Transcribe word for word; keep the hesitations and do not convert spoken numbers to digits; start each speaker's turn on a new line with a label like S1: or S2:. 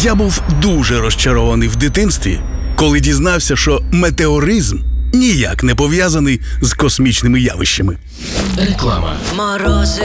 S1: Я був дуже розчарований в дитинстві, коли дізнався, що метеоризм ніяк не пов'язаний з космічними явищами.
S2: Реклама.
S3: Морози